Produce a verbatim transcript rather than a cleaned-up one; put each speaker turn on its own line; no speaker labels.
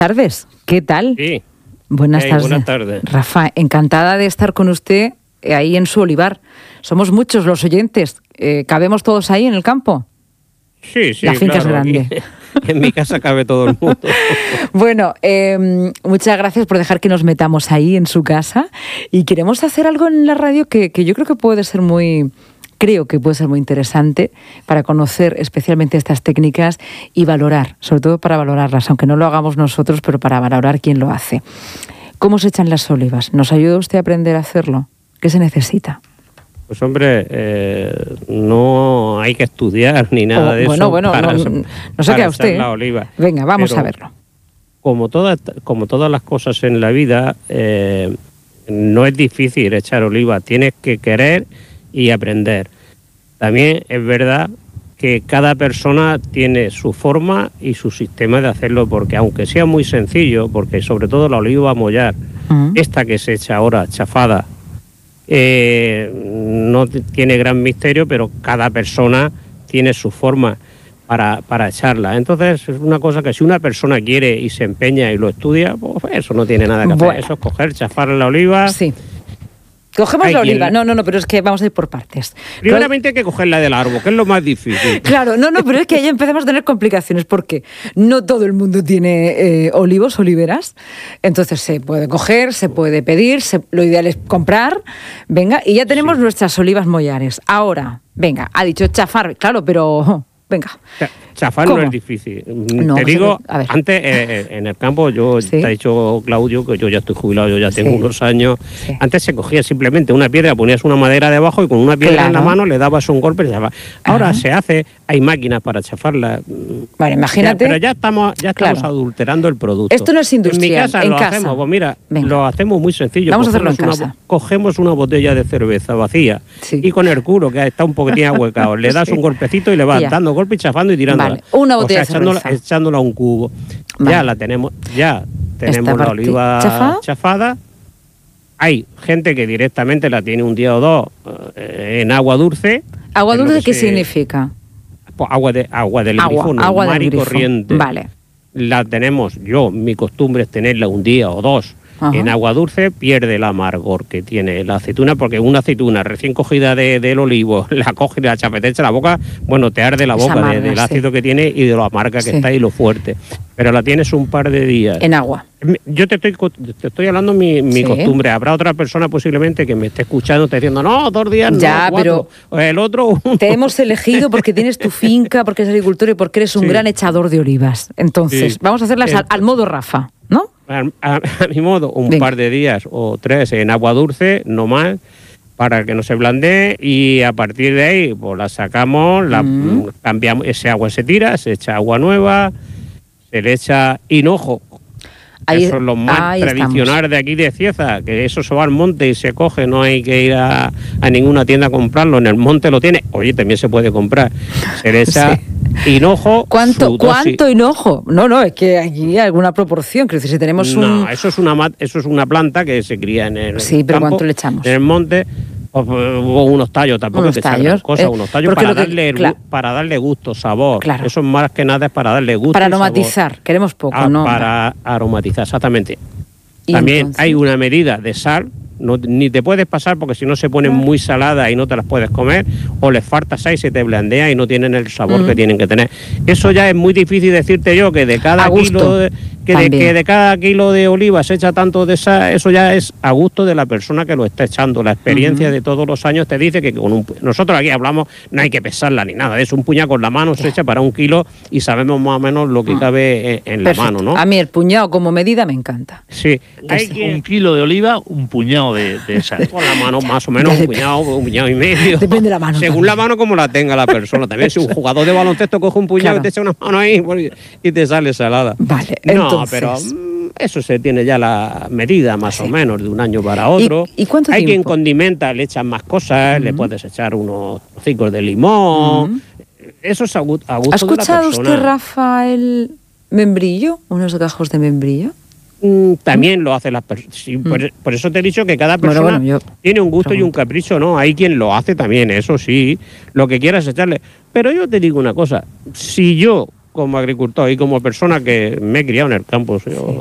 Tardes, ¿qué tal?
Sí.
Buenas,
hey,
tardes.
buenas tardes.
Rafa, encantada de estar con usted ahí en su olivar. Somos muchos los oyentes. Eh, ¿Cabemos todos ahí en el campo?
Sí, sí,
La finca
claro,
es grande.
Aquí, en mi casa cabe todo el mundo.
Bueno, eh, muchas gracias por dejar que nos metamos ahí en su casa. Y queremos hacer algo en la radio que, que yo creo que puede ser muy... Creo que puede ser muy interesante para conocer especialmente estas técnicas y valorar, sobre todo para valorarlas, aunque no lo hagamos nosotros, pero para valorar quién lo hace. ¿Cómo se echan las olivas? ¿Nos ayuda usted a aprender a hacerlo? ¿Qué se necesita?
Pues hombre, eh, no hay que estudiar ni nada
oh,
de
bueno,
eso.
Bueno, bueno, no, no sé qué a usted.
La oliva.
Venga, vamos
pero,
a verlo.
Como todas, como todas las cosas en la vida, eh, no es difícil echar oliva. Tienes que querer y aprender. También es verdad que cada persona tiene su forma y su sistema de hacerlo, porque aunque sea muy sencillo, porque sobre todo la oliva a mollar, uh-huh. esta que se echa ahora, chafada, eh, no tiene gran misterio, pero cada persona tiene su forma para, para echarla. Entonces es una cosa que si una persona quiere y se empeña y lo estudia, pues eso no tiene nada que hacer. Bueno. Eso es coger, chafar la oliva...
Sí. Cogemos Hay la oliva, quien... no, no, no, pero es que vamos a ir por partes.
Primeramente hay que cogerla del árbol, que es lo más difícil.
Claro, no, no, pero es que ahí empezamos a tener complicaciones, porque no todo el mundo tiene eh, olivos, oliveras, entonces se puede coger, se puede pedir, se, lo ideal es comprar, venga, y ya tenemos sí. nuestras olivas mollares. Ahora, venga, ha dicho chafar, claro, pero... Venga.
Chafar ¿Cómo? No es difícil. No, te digo, no, antes eh, en el campo, yo ¿Sí? te ha dicho Claudio que yo ya estoy jubilado, yo ya tengo sí. unos años. Sí. Antes se cogía simplemente una piedra, ponías una madera debajo y con una piedra claro. en la mano le dabas un golpe y se chafaba. Ahora Ajá. se hace, hay máquinas para chafarla.
Vale, imagínate.
Ya, pero ya estamos, ya estamos claro. adulterando el producto.
Esto no es industrial.
En mi casa
en
lo
casa.
hacemos, pues mira, Venga. lo hacemos muy sencillo.
Vamos cogemos a hacerlo en
una,
casa.
Cogemos una botella de cerveza vacía sí. y con el culo que está un poquitín ahuecado, le das sí. un golpecito y le vas ya. dando golpe y chafando y tirando.
Vale, una botella
o sea, echándola, echándola a un cubo. Vale. Ya la tenemos, ya tenemos la oliva ¿Chafada? chafada. Hay gente que directamente la tiene un día o dos eh, en agua dulce.
¿Agua dulce qué se... significa?
Pues agua de agua del
agua,
grifo,
agua
mar
del
y
grifo.
corriente.
Vale.
La tenemos, yo, mi costumbre es tenerla un día o dos. Ajá. En agua dulce pierde el amargor que tiene la aceituna, porque una aceituna recién cogida de, del olivo, la coges y la chafeteas en la boca, bueno, te arde la boca amarga, de, del ácido sí. que tiene y de lo amarga que sí. está y lo fuerte. Pero la tienes un par de días.
En agua.
Yo te estoy, te estoy hablando mi, mi sí. costumbre. Habrá otra persona posiblemente que me esté escuchando, te diciendo, no, dos días,
ya,
no, cuatro.
Pero
el otro...
Te hemos elegido porque tienes tu finca, porque eres agricultor y porque eres un sí. gran echador de olivas. Entonces, sí. vamos a hacerlas al, al modo Rafa, ¿no?
A, a, a mi modo, un Venga. par de días o tres en agua dulce, no más, para que no se blandee, y a partir de ahí pues la sacamos, la mm. cambiamos, ese agua se tira, se echa agua nueva, se le echa hinojo. Ahí, eso es lo más tradicional estamos. de aquí de Cieza, que eso se va al monte y se coge, no hay que ir a, a ninguna tienda a comprarlo, en el monte lo tiene, oye, también se puede comprar, se le echa sí. hinojo.
¿Cuánto, ¿Cuánto hinojo? No, no, es que aquí hay alguna proporción, creo que si tenemos un...
No, eso es una, eso es una planta que se cría en el
Sí, pero
campo,
¿cuánto le echamos?
En el monte... O, o unos tallos, tampoco
unos
te
tallos,
cosas,
eh,
unos tallos para,
que,
darle,
claro.
para darle gusto, sabor.
Claro.
Eso más que nada es para darle gusto.
Para aromatizar, sabor. Queremos poco,
ah,
¿no?
Para aromatizar, exactamente. También entonces? hay una medida de sal, no, ni te puedes pasar porque si no se ponen claro. muy saladas y no te las puedes comer, o les falta sal y se te blandea y no tienen el sabor mm. que tienen que tener. Eso ya es muy difícil decirte yo que de cada kilo de, que, de, que de cada kilo de oliva se echa tanto de sal, eso ya es a gusto de la persona que lo está echando. La experiencia uh-huh. de todos los años te dice que con un nosotros aquí hablamos, no hay que pesarla ni nada, es un puñado con la mano, se echa para un kilo y sabemos más o menos lo que uh-huh. cabe en, en la mano, ¿no?
A mí el puñado como medida me encanta.
Sí.
Hay que... Un kilo de oliva, un puñado de, de sal.
Con la mano más o menos un puñado, un puñado y medio.
Depende de la mano.
Según también. la mano como la tenga la persona. También si un jugador de baloncesto coge un puñado claro. y te echa una mano ahí y te sale salada.
Vale,
no,
entonces...
pero eso se tiene ya la medida más sí. o menos de un año para otro.
¿Y, y cuánto
Hay
tiempo?
quien condimenta, le echan más cosas, uh-huh. le puedes echar unos trocicos de limón. Uh-huh. Eso es a gusto, a gusto
¿Ha escuchado
de la persona.
usted, Rafa, el membrillo? ¿Unos gajos de membrillo?
Mm, también ¿Mm? lo hacen las personas. Sí, mm. por, por eso te he dicho que cada persona bueno, bueno, yo tiene un gusto pregunto. y un capricho, ¿no? Hay quien lo hace también, eso sí, lo que quieras echarle. Pero yo te digo una cosa, si yo como agricultor y como persona que me he criado en el campo. Yo